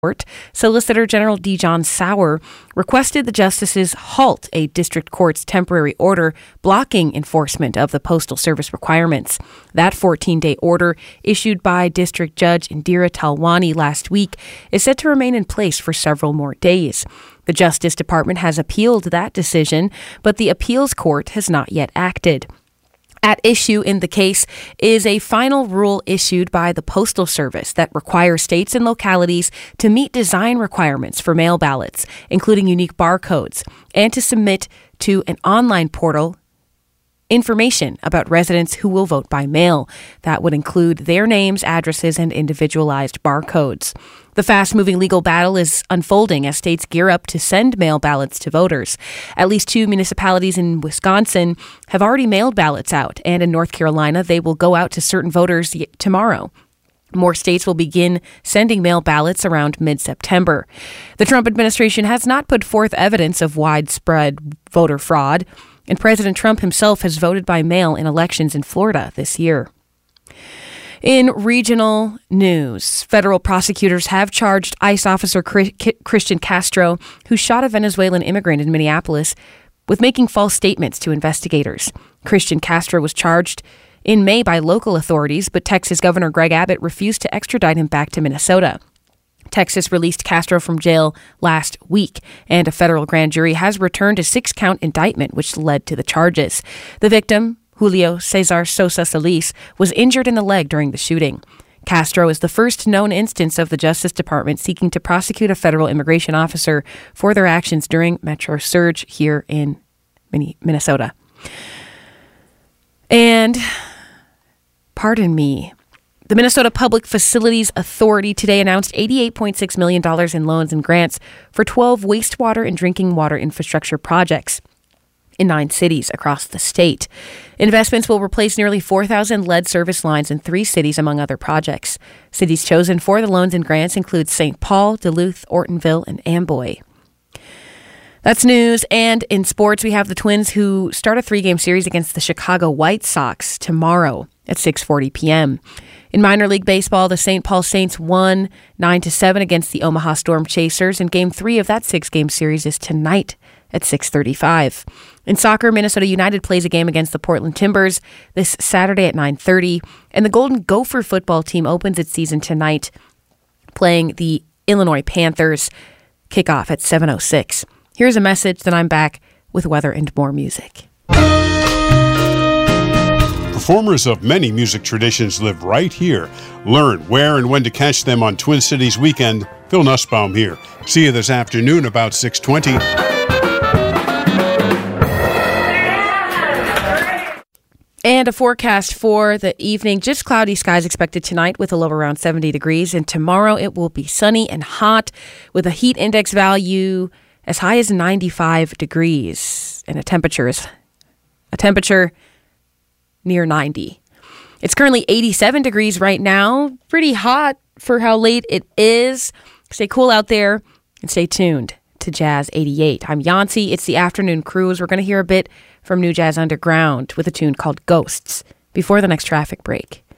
Court, Solicitor General D. John Sauer requested the justices halt a district court's temporary order blocking enforcement of the Postal Service requirements. That 14-day order, issued by District Judge Indira Talwani last week, is set to remain in place for several more days. The Justice Department has appealed that decision, but the appeals court has not yet acted. At issue in the case is a final rule issued by the Postal Service that requires states and localities to meet design requirements for mail ballots, including unique barcodes, and to submit to an online portal information about residents who will vote by mail. That would include their names, addresses, and individualized barcodes. The fast-moving legal battle is unfolding as states gear up to send mail ballots to voters. At least 2 municipalities in Wisconsin have already mailed ballots out, and in North Carolina, they will go out to certain voters tomorrow. More states will begin sending mail ballots around mid-September. The Trump administration has not put forth evidence of widespread voter fraud, and President Trump himself has voted by mail in elections in Florida this year. In regional news, federal prosecutors have charged ICE officer Christian Castro, who shot a Venezuelan immigrant in Minneapolis, with making false statements to investigators. Christian Castro was charged in May by local authorities, but Texas Governor Greg Abbott refused to extradite him back to Minnesota. Texas released Castro from jail last week, and a federal grand jury has returned a 6-count indictment, which led to the charges. The victim, Julio Cesar Sosa Solis, was injured in the leg during the shooting. Castro is the first known instance of the Justice Department seeking to prosecute a federal immigration officer for their actions during Metro Surge here in Minnesota. And, pardon me, the Minnesota Public Facilities Authority today announced $88.6 million in loans and grants for 12 wastewater and drinking water infrastructure projects in 9 cities across the state. Investments will replace nearly 4,000 lead service lines in 3 cities, among other projects. Cities chosen for the loans and grants include St. Paul, Duluth, Ortonville, and Amboy. That's news. And in sports, we have the Twins who start a 3-game series against the Chicago White Sox tomorrow at 6:40 p.m. In minor league baseball, the St. Paul Saints won 9-7 against the Omaha Storm Chasers, and Game 3 of that 6-game series is tonight at 6:35. In soccer, Minnesota United plays a game against the Portland Timbers this Saturday at 9:30, and the Golden Gopher football team opens its season tonight playing the Illinois Panthers. Kickoff at 7:06. Here's a message, then I'm back with weather and more music. Performers of many music traditions live right here. Learn where and when to catch them on Twin Cities Weekend. Phil Nussbaum here. See you this afternoon about 6:20. And a forecast for the evening. Just cloudy skies expected tonight with a low around 70 degrees. And tomorrow it will be sunny and hot with a heat index value as high as 95 degrees. And a temperature near 90. It's currently 87 degrees right now. Pretty hot for how late it is. Stay cool out there and stay tuned to Jazz 88. I'm Yancy. It's the afternoon cruise. We're going to hear a bit from New Jazz Underground with a tune called Ghosts before the next traffic break.